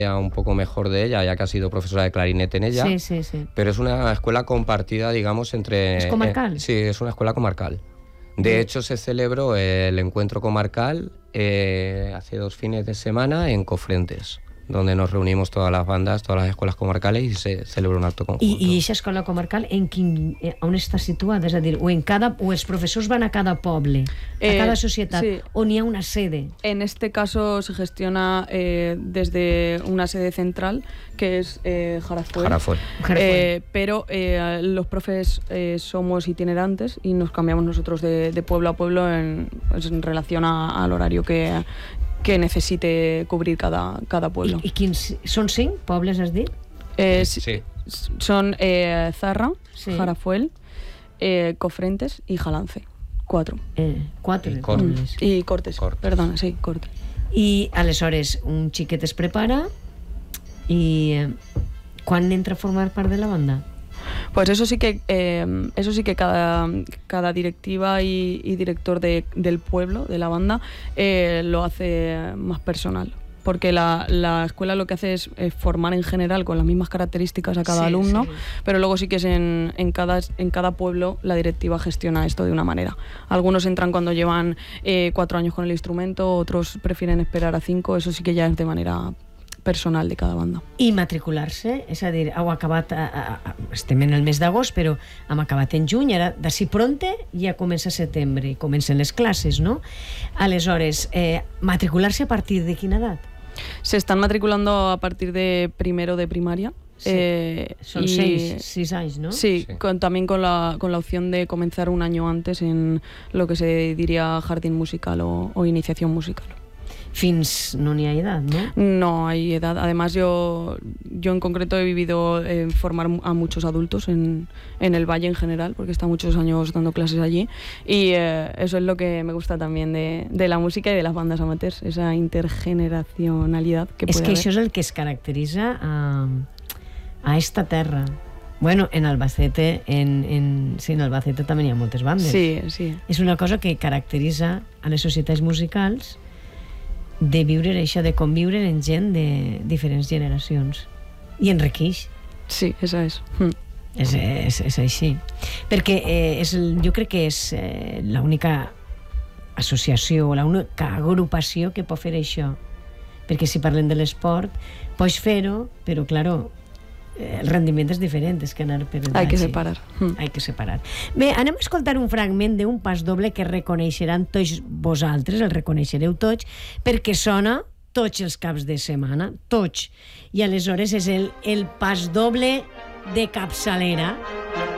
un poco mejor de ella, ya que ha sido profesora de clarinete en ella. Sí. Pero es una escuela compartida, digamos, entre... ¿Es comarcal? Sí, es una escuela comarcal. De hecho, se celebró el encuentro comarcal hace 2 fines de semana en Cofrentes, donde nos reunimos todas las bandas, todas las escuelas comarcales i se celebra un acte conjunto. I aquesta escola comarcal on està situada? És a dir, o els professors van a cada poble, a cada societat, sí. o n'hi ha una sede? En este caso se gestiona desde una sede central, que es Jarafuel. Pero los profes somos itinerantes y nos cambiamos nosotros de pueblo a pueblo en relación al horario que necesite cubrir cada pueblo. I quins són 5 pobles, has dit? Sí. Son Zarra, Sí. Jarafuel, Cofrentes y Jalance. 4. 4 I pobles. Y Cortes. Perdona, sí, Cortes. I aleshores un xiquet es prepara i quan entra a formar part de la banda? Pues eso sí que cada directiva y director del pueblo, de la banda, lo hace más personal. Porque la escuela lo que hace es formar en general con las mismas características a cada alumno, pero luego sí que es en cada pueblo la directiva gestiona esto de una manera. Algunos entran cuando llevan 4 años con el instrumento, otros prefieren esperar a 5, eso sí que ya es de manera personal de cada banda. I matricular-se, és a dir, heu acabat, estem en el mes d'agost, però hem acabat en juny, ara d'ací pronte ja comença setembre i comencen les classes, no? Aleshores, matricular-se a partir de quina edat? Se están matriculando a partir de primero de primaria. Son 6 años, ¿no? Sí, también con la opción de comenzar un año antes en lo que se diría jardín musical o iniciación musical. Fins no n'hi ha edat, no? No hay edad. Además, yo en concreto he vivido formar a muchos adultos en el Valle en general, porque he estado muchos años dando clases allí. Y eso es lo que me gusta también de la música y de las bandas amateurs, esa intergeneracionalidad que puede haber. És que això és el que es caracteritza a esta terra. Bueno, en Albacete, sí, en Albacete també hi ha moltes bandes. Sí, sí. És una cosa que caracteritza a les societats musicals de viure això, de conviure en gent de diferents generacions. I enriqueix. Sí, esa es. És així. Perquè jo crec que és l'única associació, l'única agrupació que pot fer això. Perquè si parlem de l'esport, pots fer-ho, però, claro, el rendiment és diferent, és que anar per edat. Hay que separar. Hay que separar. Bé, anem a escoltar un fragment d'un pas doble que reconeixeran tots vosaltres, el reconeixereu tots, perquè sona tots els caps de setmana, tots. I aleshores és el pas doble de Capçalera.